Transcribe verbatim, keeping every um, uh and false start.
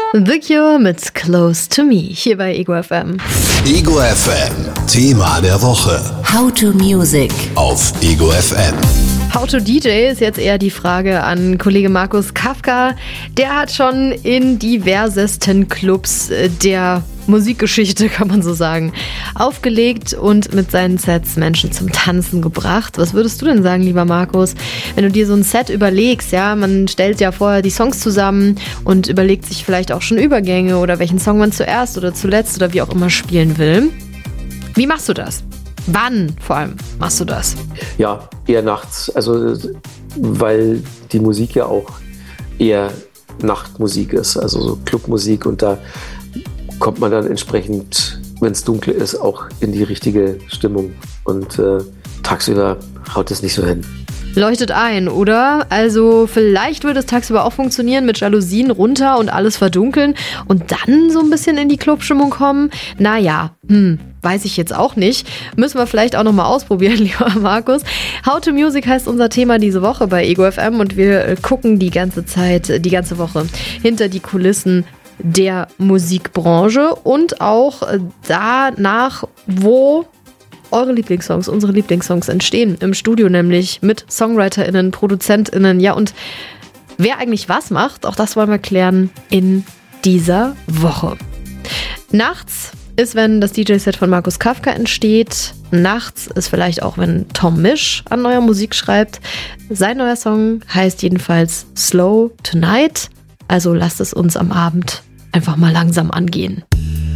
The Cure mit Close to Me hier bei Ego F M. Ego F M, Thema der Woche. How to Music Auf Ego F M. How to D J ist jetzt eher die Frage an Kollege Markus Kafka. Der hat schon in diversesten Clubs der Musikgeschichte, kann man so sagen, aufgelegt und mit seinen Sets Menschen zum Tanzen gebracht. Was würdest du denn sagen, lieber Markus, wenn du dir so ein Set überlegst? Ja, man stellt ja vorher die Songs zusammen und überlegt sich vielleicht auch schon Übergänge oder welchen Song man zuerst oder zuletzt oder wie auch immer spielen will. Wie machst du das? Wann vor allem machst du das? Ja, eher nachts, also weil die Musik ja auch eher Nachtmusik ist, also so Clubmusik, und da kommt man dann entsprechend, wenn es dunkel ist, auch in die richtige Stimmung, und äh, tagsüber haut es nicht so hin. Leuchtet ein, oder? Also vielleicht würde es tagsüber auch funktionieren, mit Jalousien runter und alles verdunkeln und dann so ein bisschen in die Clubstimmung kommen. Naja, hm, weiß ich jetzt auch nicht. Müssen wir vielleicht auch nochmal ausprobieren, lieber Markus. How to Music heißt unser Thema diese Woche bei Ego F M und wir gucken die ganze Zeit, die ganze Woche hinter die Kulissen der Musikbranche und auch danach, wo eure Lieblingssongs, unsere Lieblingssongs entstehen. Im Studio nämlich mit SongwriterInnen, ProduzentInnen, ja, und wer eigentlich was macht, auch das wollen wir klären in dieser Woche. Nachts ist, wenn das D J-Set von Markus Kafka entsteht. Nachts ist vielleicht auch, wenn Tom Misch an neuer Musik schreibt. Sein neuer Song heißt jedenfalls Slow Tonight. Also lasst es uns am Abend einfach mal langsam angehen.